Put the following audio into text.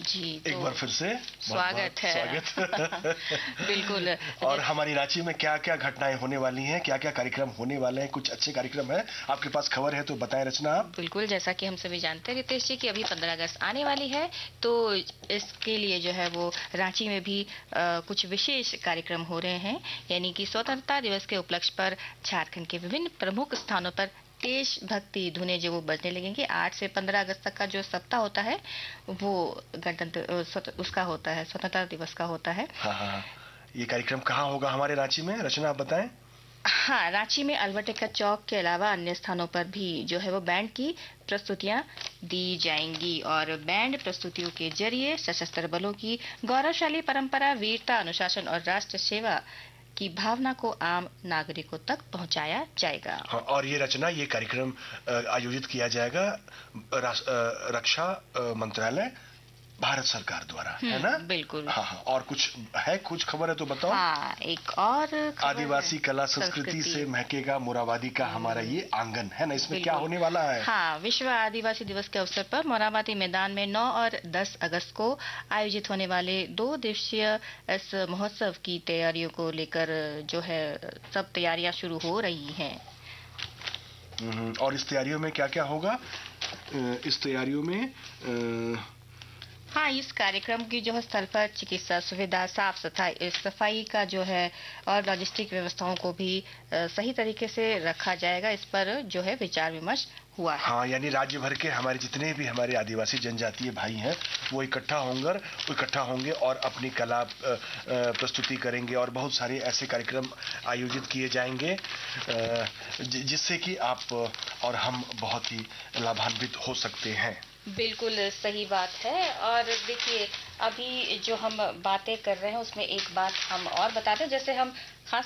जी, एक तो बार फिर से स्वागत है। स्वागत। बिल्कुल। और हमारी रांची में क्या क्या घटनाएं होने वाली हैं, क्या क्या कार्यक्रम होने वाले हैं? कुछ अच्छे कार्यक्रम है, आपके पास खबर है तो बताएं रचना आप। बिल्कुल, जैसा कि हम सभी जानते हैं रितेश जी कि अभी 15 अगस्त आने वाली है, तो इसके लिए जो है वो रांची में भी कुछ विशेष कार्यक्रम हो रहे हैं। यानी कि स्वतंत्रता दिवस के उपलक्ष्य पर झारखंड के विभिन्न प्रमुख स्थानों पर देशभक्ति धुनें जो वो बजने लगेंगी। 8 से 15 अगस्त तक का जो सप्ताह होता है वो उसका होता है, स्वतंत्रता दिवस का होता है। हाँ हाँ हाँ। ये कार्यक्रम कहाँ होगा हमारे रांची में, रचना आप बताएं। हाँ, रांची में अल्बर्ट एक्का चौक के अलावा अन्य स्थानों पर भी जो है वो बैंड की प्रस्तुतियां दी जाएंगी और बैंड प्रस्तुतियों के जरिए सशस्त्र बलों की गौरवशाली परंपरा, वीरता, अनुशासन और राष्ट्र सेवा की भावना को आम नागरिकों तक पहुंचाया जाएगा। हाँ, और ये रचना, ये कार्यक्रम आयोजित किया जाएगा रक्षा मंत्रालय, भारत सरकार द्वारा, है ना? बिल्कुल। हाँ हाँ। और कुछ है, कुछ खबर है तो बताओ। हाँ, एक और खबर आदिवासी है। कला संस्कृति से महकेगा मोराबादी का हमारा ये आंगन, है ना? इसमें क्या होने वाला है? हाँ, विश्व आदिवासी दिवस के अवसर पर मोराबादी मैदान में 9 और 10 अगस्त को आयोजित होने वाले 2 दिवसीय इस महोत्सव की तैयारियों को लेकर जो है सब तैयारियां शुरू हो रही हैं। और इस तैयारियों में क्या क्या होगा? इस तैयारियों में हाँ, इस कार्यक्रम की जो है स्थल पर चिकित्सा सुविधा, साफ सफाई का जो है और लॉजिस्टिक व्यवस्थाओं को भी सही तरीके से रखा जाएगा। इस पर जो है विचार विमर्श हुआ है। हाँ, यानी राज्य भर के हमारे जितने भी हमारे आदिवासी जनजातीय भाई हैं वो इकट्ठा होंगे और अपनी कला प्रस्तुति करेंगे और बहुत सारे ऐसे कार्यक्रम आयोजित किए जाएंगे जिससे कि आप और हम बहुत ही लाभान्वित हो सकते हैं। बिल्कुल सही बात है। और देखिए, अभी जो हम बातें कर रहे हैं उसमें एक बात हम और बता दें, जैसे हम